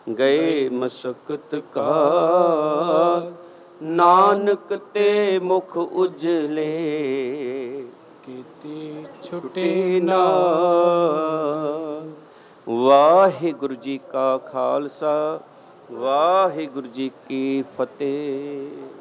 ਗਏ ਮਸਕਤ ਕਾਲ, ਨਾਨਕ ਤੇ ਮੁਖ ਉਜਲੇ, ਕੀਤੀ ਛੁਟੇ ਛੁਟੇ ਨਾਲ। ਵਾਹਿਗੁਰੂ ਜੀ ਕਾ ਖਾਲਸਾ, ਵਾਹਿਗੁਰੂ ਜੀ ਕੀ ਫਤਿਹ।